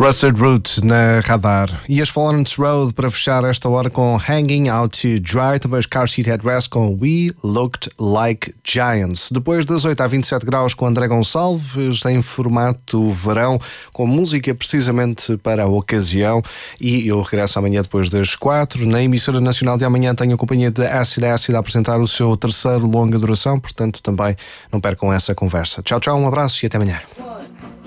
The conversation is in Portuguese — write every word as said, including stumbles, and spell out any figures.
Rusted Root na Radar. E as Florence Road para fechar esta hora com Hanging Out to Dry. Também os Car Seat Headrest com We Looked Like Giants. Depois das oito a vinte e sete graus com André Gonçalves em formato verão, com música precisamente para a ocasião. E eu regresso amanhã depois das quatro. Na emissora nacional de amanhã tenho a companhia de Acid Acid a apresentar o seu terceiro longa duração. Portanto também não percam essa conversa. Tchau, tchau, um abraço e até amanhã.